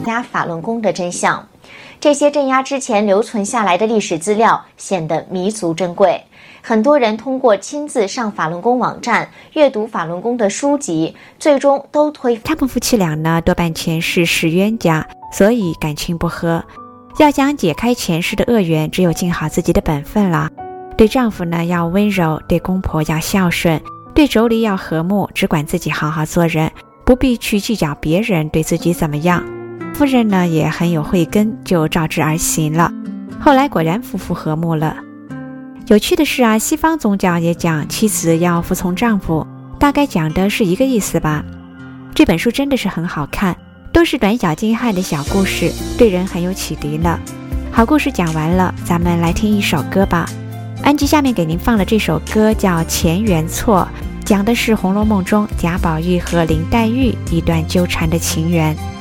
压法轮功的真相。这些镇压之前留存下来的历史资料显得弥足珍贵。很多人通过亲自上法轮功网站、阅读法轮功的书籍，最终都推他们夫妻俩呢，多半前世是冤家，所以感情不和。要想解开前世的恶缘，只有尽好自己的本分了。对丈夫呢要温柔，对公婆要孝顺，对妯娌要和睦，只管自己好好做人，不必去计较别人对自己怎么样。夫人呢也很有慧根，就照之而行了。后来果然夫妇和睦了。有趣的是啊，西方宗教也讲妻子要服从丈夫，大概讲的是一个意思吧。这本书真的是很好看，都是短小精悍的小故事，对人很有启迪了。好故事讲完了，咱们来听一首歌吧。安吉下面给您放的这首歌叫《前缘错》，讲的是《红楼梦》中贾宝玉和林黛玉一段纠缠的情缘。